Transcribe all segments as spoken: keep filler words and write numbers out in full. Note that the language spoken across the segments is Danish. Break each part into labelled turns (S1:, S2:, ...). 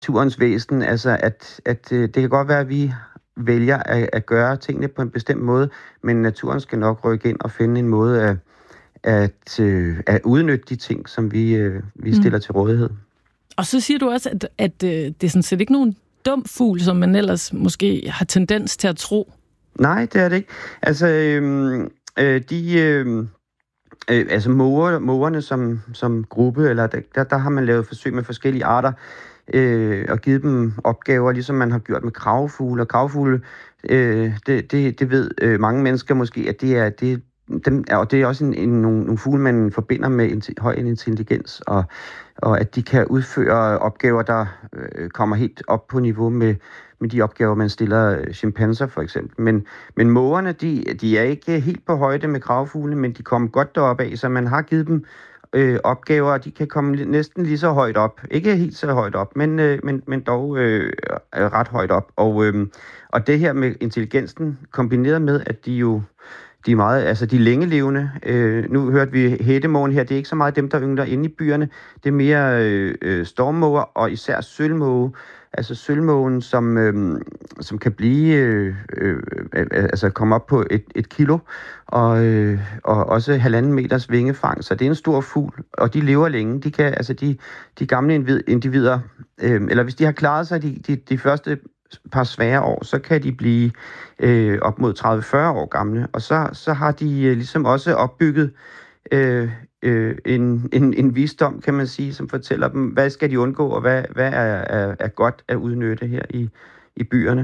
S1: naturens væsen, altså at, at det kan godt være, at vi vælger at, at gøre tingene på en bestemt måde, men naturen skal nok rykke ind og finde en måde at, at, at udnytte de ting, som vi, vi stiller mm. til rådighed.
S2: Og så siger du også, at, at det er sådan set ikke nogen dum fugl, som man ellers måske har tendens til at tro.
S1: Nej, det er det ikke. Altså, øh, øh, de... Øh, øh, altså måger, mågerne som, som gruppe, eller der, der har man lavet forsøg med forskellige arter, øh, og givet dem opgaver, ligesom man har gjort med kragefugle. Og kragefugle, øh, det, det, det ved øh, mange mennesker måske, at det er... Det, dem, og det er også en, en, nogle, nogle fugle, man forbinder med en, høj intelligens, og, og at de kan udføre opgaver, der øh, kommer helt op på niveau med, med de opgaver, man stiller chimpanser for eksempel. Men, men mågerne, de, de er ikke helt på højde med kragefugle, men de kommer godt deroppe af, så man har givet dem øh, opgaver, og de kan komme næsten lige så højt op. Ikke helt så højt op, men, øh, men, men dog øh, ret højt op. Og, øh, og det her med intelligensen, kombineret med, at de jo De er meget, altså de er længelevende. Øh, nu hørte vi hættemågen her. Det er ikke så meget dem, der yngler inde i byerne. Det er mere øh, stormmåger og især sølvmåge. Altså sølvmågen, som, øh, som kan blive, øh, øh, altså komme op på et, et kilo, og, øh, og også halvanden meters vingefang. Så det er en stor fugl, og de lever længe. De kan, altså de, de gamle individer, øh, eller hvis de har klaret sig de, de, de første par svære år, så kan de blive øh, op mod tredive til fyrre år gamle, og så, så har de øh, ligesom også opbygget øh, øh, en, en, en visdom, kan man sige, som fortæller dem, hvad skal de undgå, og hvad, hvad er, er, er godt at udnytte her i, i byerne.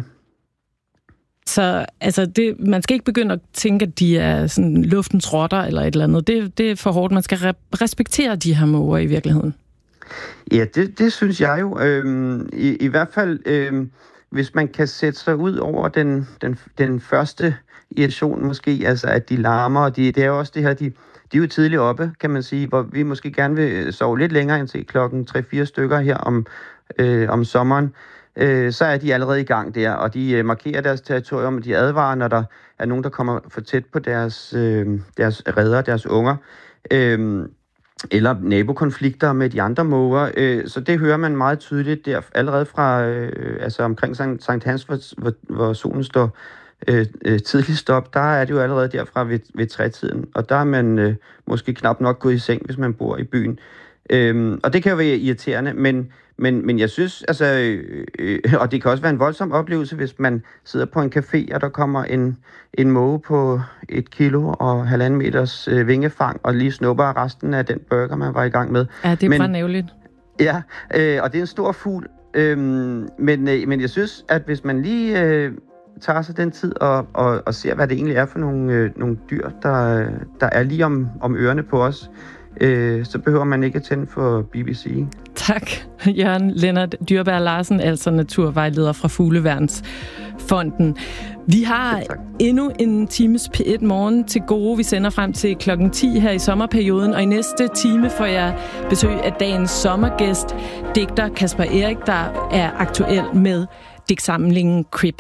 S2: Så altså det, man skal ikke begynde at tænke, at de er sådan luftens rotter eller et eller andet. Det, det er for hårdt. Man skal re- respektere de her måger i virkeligheden.
S1: Ja, det, det synes jeg jo. Øhm, i, I hvert fald... Øhm, Hvis man kan sætte sig ud over den, den, den første irritation måske, altså at de larmer, og de, det er jo også det her, de, de er jo tidligt oppe, kan man sige, hvor vi måske gerne vil sove lidt længere end til klokken tre fire stykker her om, øh, om sommeren, øh, så er de allerede i gang der, og de øh, markerer deres territorium, og de advarer, når der er nogen, der kommer for tæt på deres, øh, deres reder, deres unger, øh, eller nabokonflikter med de andre måger. Øh, så det hører man meget tydeligt der, allerede fra øh, altså omkring Sankt Hans, hvor, hvor, hvor solen står øh, øh, tidligt stop. Der er det jo allerede derfra ved, ved trætiden, og der er man øh, måske knap nok gået i seng, hvis man bor i byen. Øh, og det kan jo være irriterende, men, men, men jeg synes, altså, øh, og det kan også være en voldsom oplevelse, hvis man sidder på en café, og der kommer en, en måge på et kilo og halvanden meters øh, vingefang, og lige snupper resten af den burger, man var i gang med.
S2: Ja, det er brændævligt.
S1: Ja, øh, og det er en stor fugl, øh, men, øh, men jeg synes, at hvis man lige øh, tager sig den tid og, og, og ser, hvad det egentlig er for nogle, øh, nogle dyr, der, der er lige om, om ørerne på os, øh, så behøver man ikke at tænde for B B C.
S2: Tak, Jørgen Lennart Dyrberg Larsen, altså naturvejleder fra Fugleværnsfonden. Vi har endnu en times P et morgen til gode. Vi sender frem til klokken ti her i sommerperioden, og i næste time får jeg besøg af dagens sommergæst, digter Kasper Erik, der er aktuel med digtsamlingen Crip.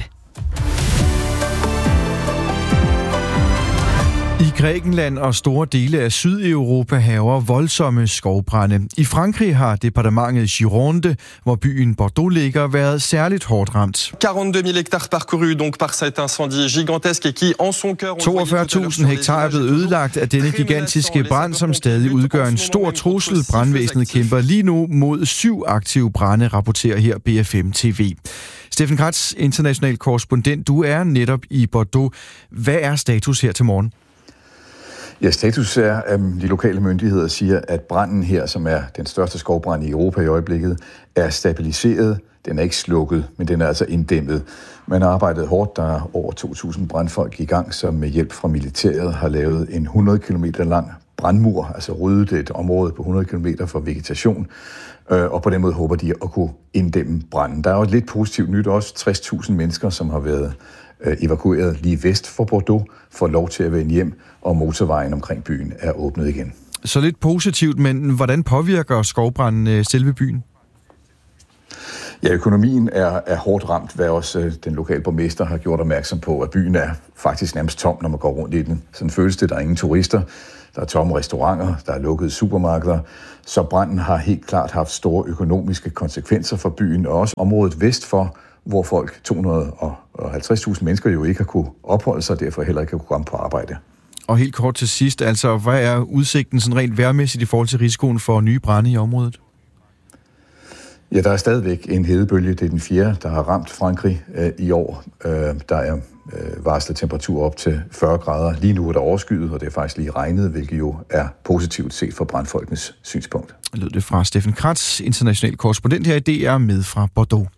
S3: I Grækenland og store dele af Sydeuropa hærger voldsomme skovbrande. I Frankrig har departementet Gironde, hvor byen Bordeaux ligger, været særligt hårdt ramt.
S4: quarante-deux mille hectares parcourus donc par cet incendie gigantesque qui en son cœur
S3: toogfyrre tusind hektar er blevet ødelagt af denne gigantiske brand, som stadig udgør en stor trussel. Brandvæsenet kæmper lige nu mod syv aktive brande, rapporterer her B F M T V. Steffen Kratz, international korrespondent, du er netop i Bordeaux. Hvad er status her til morgen?
S5: Ja, status er, at de lokale myndigheder siger, at branden her, som er den største skovbrand i Europa i øjeblikket, er stabiliseret. Den er ikke slukket, men den er altså inddæmmet. Man har arbejdet hårdt. Der er over to tusind brandfolk i gang, som med hjælp fra militæret har lavet en hundrede kilometer lang brandmur, altså ryddet et område på hundrede kilometer for vegetation, og på den måde håber de at kunne inddæmme branden. Der er også lidt positivt nyt også. tres tusind mennesker, som har været evakueret lige vest for Bordeaux, får lov til at vende hjem, og motorvejen omkring byen er åbnet igen.
S3: Så lidt positivt, men hvordan påvirker skovbranden selve byen?
S5: Ja, økonomien er, er hårdt ramt, hvad også øh, den lokale borgmester har gjort opmærksom på, at byen er faktisk nærmest tom, når man går rundt i den. Sådan føles det, der er ingen turister, der er tomme restauranter, der er lukkede supermarkeder, så branden har helt klart haft store økonomiske konsekvenser for byen, og også området vest for, hvor folk, to hundrede og halvtreds tusind mennesker, jo ikke har kunne opholde sig, og derfor heller ikke har kunne komme på arbejde.
S3: Og helt kort til sidst, altså, hvad er udsigten sådan rent vejrmæssigt i forhold til risikoen for nye brande i området?
S5: Ja, der er stadigvæk en hedebølge. Det er den fjerde, der har ramt Frankrig øh, i år. Øh, der er øh, varslet temperatur op til fyrre grader. Lige nu er der overskyet, og det er faktisk lige regnet, hvilket jo er positivt set fra brandfolkenes synspunkt. Lød
S3: det fra Steffen Kratz, international korrespondent her i D R med fra Bordeaux.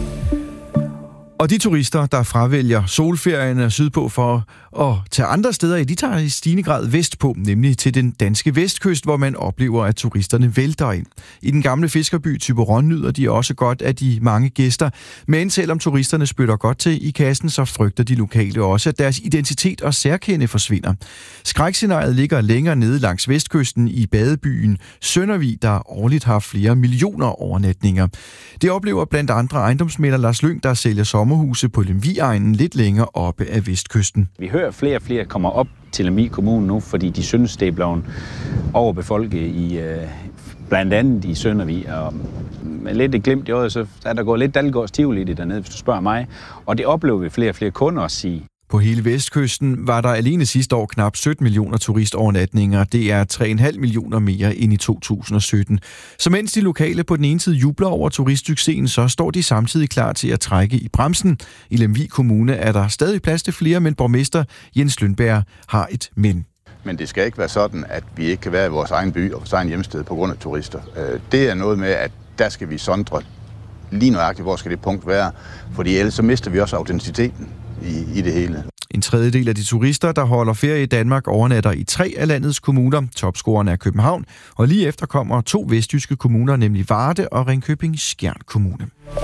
S3: Og de turister, der fravælger solferierne sydpå for at tage andre steder, de tager i stigende grad vestpå, nemlig til den danske vestkyst, hvor man oplever, at turisterne vælter ind. I den gamle fiskerby Thyborøn nyder de også godt af de mange gæster, men selvom turisterne spytter godt til i kassen, så frygter de lokale også, at deres identitet og særkende forsvinder. Skrækscenariet ligger længere nede langs vestkysten i badebyen Søndervig, der årligt har flere millioner overnatninger. Det oplever blandt andre ejendomsmægler Lars Lyng, der sælger sommerhuse på Lemvig-egnen lidt længere oppe af vestkysten.
S6: Vi hører flere og flere kommer op til Lemvig Kommune nu, fordi de synes, det er blevet overbefolket i øh, blandt andet i Søndervig. Og med lidt et glimt i øjet, så er der gået lidt Dalgårds Tivoli i det dernede, hvis du spørger mig. Og det oplever vi flere og flere kunder at sige.
S3: På hele vestkysten var der alene sidste år knap sytten millioner turistovernatninger. Det er tre komma fem millioner mere end i to tusind og sytten. Så mens de lokale på den ene side jubler over turistsuccesen, så står de samtidig klar til at trække i bremsen. I Lemvig Kommune er der stadig plads til flere, men borgmester Jens Lyngberg har et men.
S7: Men det skal ikke være sådan, at vi ikke kan være i vores egen by og vores egen hjemsted på grund af turister. Det er noget med, at der skal vi sondre lige nøjagtigt, hvor skal det punkt være, fordi ellers så mister vi også autenticiteten i, i det hele.
S3: En tredjedel af de turister, der holder ferie i Danmark, overnatter i tre af landets kommuner. Topscoreren er København, og lige efter kommer to vestjyske kommuner, nemlig Varde og Ringkøbing-Skjern Kommune.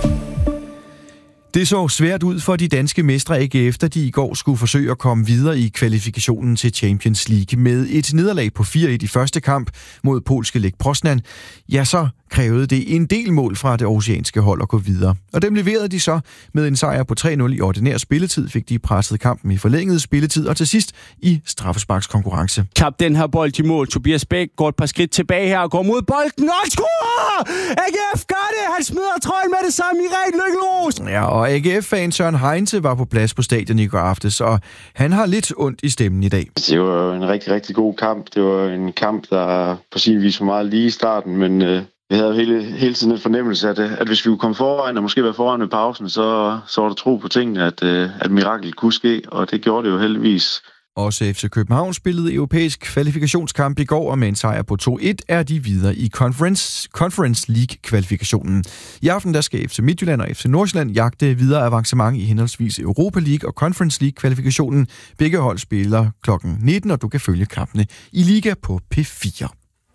S3: Det så svært ud for de danske mestre, ikke efter de i går skulle forsøge at komme videre i kvalifikationen til Champions League. Med et nederlag på fire et i første kamp mod polske Lech Poznan, ja, så krævede det en del mål fra det oceanske hold at gå videre. Og dem leverede de så med en sejr på tre nul i ordinær spilletid, fik de presset kampen i forlænget spilletid, og til sidst i straffesparkskonkurrence.
S8: Klap den her bold i mål. Tobias Bæk går et par skridt tilbage her og går mod bolden og scorer! A G F gør det! Han smider trøjen med det samme i rent lykkelos!
S3: Ja, og A G F-fan Søren Heinze var på plads på stadion i går aftes, og han har lidt ondt i stemmen i dag.
S9: Det var en rigtig, rigtig god kamp. Det var en kamp, der på sin vis var meget lige i starten, men øh, vi havde hele, hele tiden en fornemmelse, at, at hvis vi kunne komme foran, og måske være foran ved pausen, så, så var der tro på tingene, at, at mirakel kunne ske, og det gjorde det jo heldigvis.
S3: Også F C København spillede europæisk kvalifikationskamp i går, og med en sejr på to et er de videre i Conference, Conference League-kvalifikationen. I aften der skal F C Midtjylland og F C Nordsjælland jagte videre avancement i henholdsvis Europa League og Conference League-kvalifikationen. Begge hold spiller klokken nitten, og du kan følge kampene i Liga på P fire.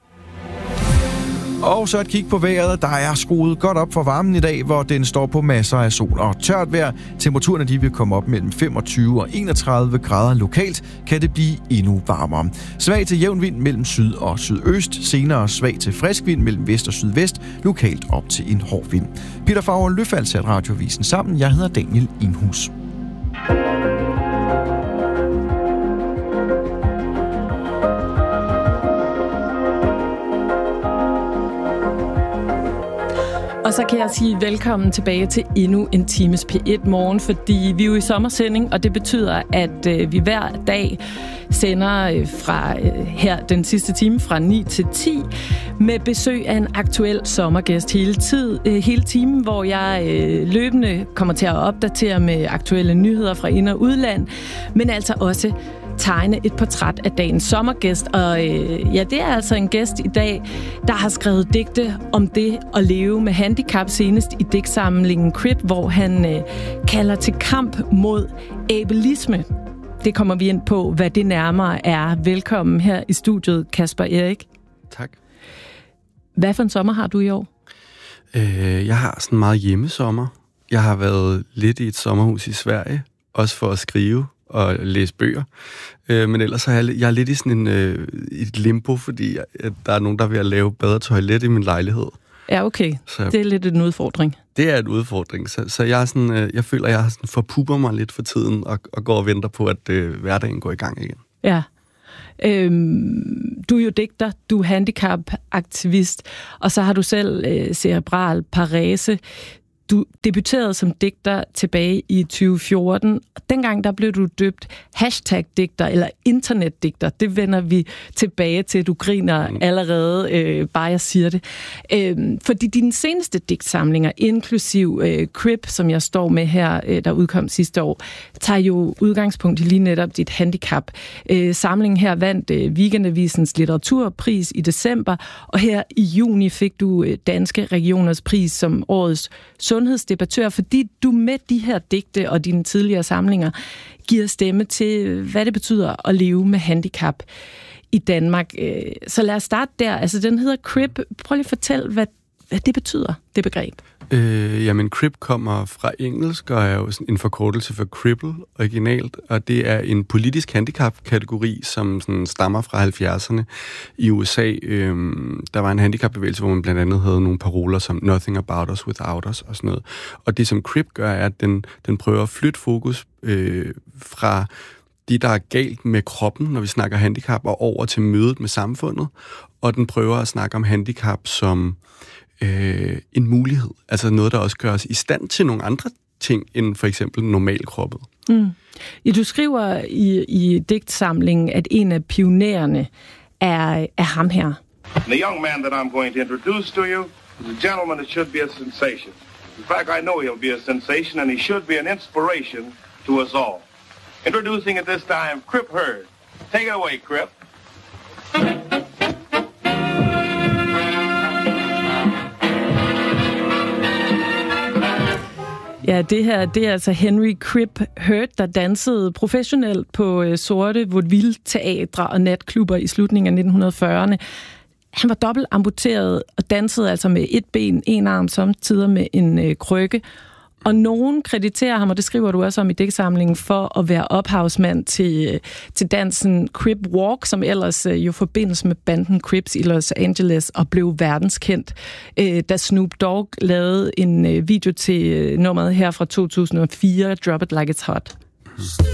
S3: Og så et kig på vejret. Der er skruet godt op for varmen i dag, hvor den står på masser af sol og tørt vejr. Temperaturerne de vil komme op mellem femogtyve og enogtredive grader. Lokalt kan det blive endnu varmere. Svag til jævn vind mellem syd og sydøst. Senere svag til frisk vind mellem vest og sydvest. Lokalt op til en hård vind. Peter Favre Løfald satte Radiovisen sammen. Jeg hedder Daniel Inhus.
S2: Og så kan jeg sige velkommen tilbage til endnu en times P et morgen, fordi vi er jo i sommersending, og det betyder, at øh, vi hver dag sender øh, fra øh, her den sidste time fra ni til ti med besøg af en aktuel sommergæst hele tid, øh, hele timen, hvor jeg øh, løbende kommer til at opdatere med aktuelle nyheder fra ind- og udland, men altså også tegne et portræt af dagens sommergæst. Og øh, ja, det er altså en gæst i dag, der har skrevet digte om det at leve med handicap, senest i digtsamlingen Crit, hvor han øh, kalder til kamp mod ableisme. Det kommer vi ind på, hvad det nærmere er. Velkommen her i studiet, Kasper Erik.
S10: Tak.
S2: Hvad for en sommer har du i år?
S10: Øh, jeg har sådan en meget hjemmesommer. Jeg har været lidt i et sommerhus i Sverige, også for at skrive og læse bøger. Øh, men ellers er jeg, jeg er lidt i sådan en, øh, et limbo, fordi jeg, der er nogen, der er ved at lave bedre toilet i min lejlighed.
S2: Ja, okay. Så, det er lidt en udfordring.
S10: Det er en udfordring. Så, så jeg, er sådan, øh, jeg føler, at jeg sådan forpupper mig lidt for tiden, og, og går og venter på, at øh, hverdagen går i gang igen.
S2: Ja. Øhm, du er jo digter, du er handicapaktivist, og så har du selv øh, cerebral parese. Du debuterede som digter tilbage i tyve fjorten. Dengang der blev du døbt hashtag-digter eller internetdigter. Det vender vi tilbage til. Du griner allerede, øh, bare jeg siger det. Øh, fordi dine seneste digtsamlinger, inklusiv øh, Crip, som jeg står med her, øh, der udkom sidste år, tager jo udgangspunkt i lige netop dit handicap. Øh, samlingen her vandt øh, Weekendavisens litteraturpris i december, og her i juni fik du øh, Danske Regioners pris som årets sundhedsdebattør, fordi du med de her digte og dine tidligere samlinger giver stemme til, hvad det betyder at leve med handicap i Danmark. Så lad os starte der. Altså, den hedder Crip. Prøv lige at fortælle, hvad, hvad det betyder, det begreb.
S10: Øh, jamen, Crip kommer fra engelsk og er jo en forkortelse for cripple originalt, og det er en politisk handicap-kategori, som sådan stammer fra halvfjerdserne i U S A. Øh, der var en handicapbevægelse, hvor man blandt andet havde nogle paroler som Nothing about us without us og sådan noget. Og det, som Crip gør, er, at den, den prøver at flytte fokus øh, fra det, der er galt med kroppen, når vi snakker handicap, og over til mødet med samfundet. Og den prøver at snakke om handicap som Øh, en mulighed. Altså noget, der også gør os i stand til nogle andre ting, end for eksempel normalkroppet.
S2: Mm. Ja, du skriver i, i digtsamlingen, at en af pionererne er, er ham her.
S11: The young man that I'm going to introduce to you is a gentleman that should be a sensation. In fact, I know he'll be a sensation, and he should be an inspiration to us all. Introducing at this time, Crip Hurd. Take it away, Crip.
S2: Ja, det her, det er altså Henry Crip Hurd, der dansede professionelt på øh, sorte vaudeville-teatre og natklubber i slutningen af nitten fyrrerne. Han var dobbelt amputeret og dansede altså med et ben, en arm, samtidig med en øh, krykke. Og nogen krediterer ham, og det skriver du også om i digtsamlingen, for at være ophavsmand til, til dansen Crip Walk, som ellers jo forbindes med banden Crips i Los Angeles og blev verdenskendt, da Snoop Dogg lavede en video til nummeret her fra to tusind og fire, Drop It Like It's Hot.